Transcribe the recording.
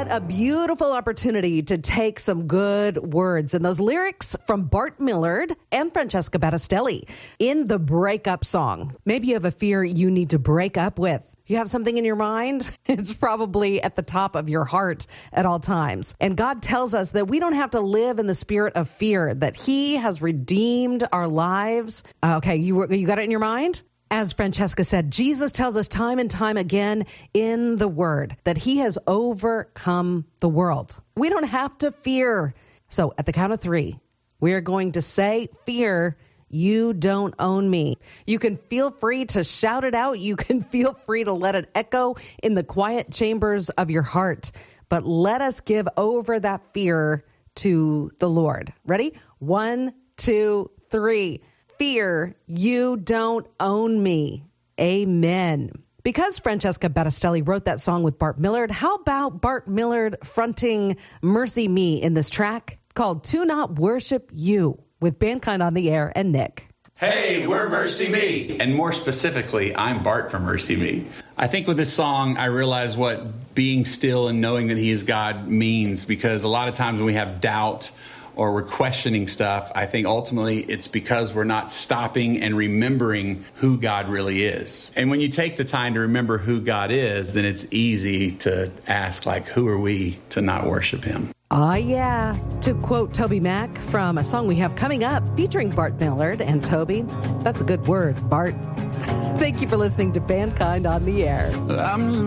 What a beautiful opportunity to take some good words. And those lyrics from Bart Millard and Francesca Battistelli in the breakup song. Maybe you have a fear you need to break up with. You have something in your mind? It's probably at the top of your heart at all times. And God tells us that we don't have to live in the spirit of fear, that He has redeemed our lives. Okay, you got it in your mind? As Francesca said, Jesus tells us time and time again in the Word that He has overcome the world. We don't have to fear. So at the count of 3, we are going to say, fear, you don't own me. You can feel free to shout it out. You can feel free to let it echo in the quiet chambers of your heart. But let us give over that fear to the Lord. Ready? 1, 2, 3. Fear, you don't own me. Amen. Because Francesca Battistelli wrote that song with Bart Millard, how about Bart Millard fronting Mercy Me in this track called To Not Worship You with Mankind on the Air and Nick. Hey, we're Mercy Me. And more specifically, I'm Bart from Mercy Me. I think with this song, I realize what being still and knowing that He is God means, because a lot of times when we have doubt or we're questioning stuff, I think ultimately it's because we're not stopping and remembering who God really is. And when you take the time to remember who God is, then it's easy to ask, like, who are we to not worship Him? Oh, yeah. To quote Toby Mac from a song we have coming up featuring Bart Millard and Toby. That's a good word, Bart. Thank you for listening to Mankind on the Air. I'm